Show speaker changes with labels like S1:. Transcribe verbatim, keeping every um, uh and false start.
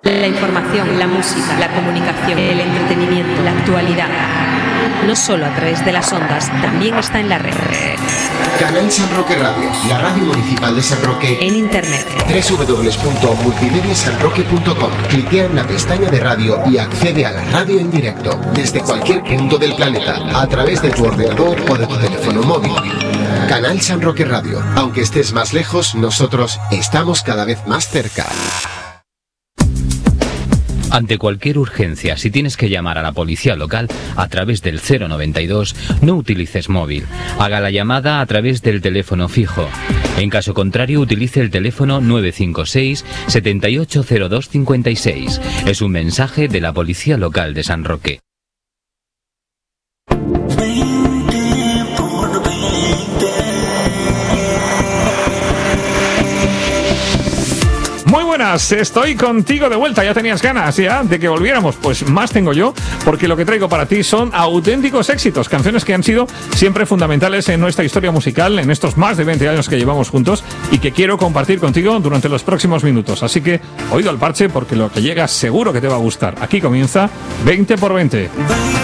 S1: La información, la música, la comunicación, el entretenimiento, la actualidad. No solo a través de las ondas, también está en la red.
S2: Canal San Roque Radio, la radio municipal de San Roque.
S1: En internet.
S2: doble u doble u doble u punto multimedia san roque punto com. Cliquea en la pestaña de radio y accede a la radio en directo, desde cualquier punto del planeta, a través de tu ordenador o de tu teléfono móvil. Canal San Roque Radio. Aunque estés más lejos, nosotros estamos cada vez más cerca.
S3: Ante cualquier urgencia, si tienes que llamar a la policía local a través del cero noventa y dos, no utilices móvil. Haga la llamada a través del teléfono fijo. En caso contrario, utilice el teléfono nueve cinco seis, siete ocho cero dos cinco seis. Es un mensaje de la policía local de San Roque.
S4: Muy buenas, estoy contigo de vuelta. ¿Ya tenías ganas ya de que volviéramos? Pues más tengo yo, porque lo que traigo para ti son auténticos éxitos, canciones que han sido siempre fundamentales en nuestra historia musical, en estos más de veinte años que llevamos juntos y que quiero compartir contigo durante los próximos minutos. Así que, oído al parche, porque lo que llega seguro que te va a gustar. Aquí comienza veinte por veinte.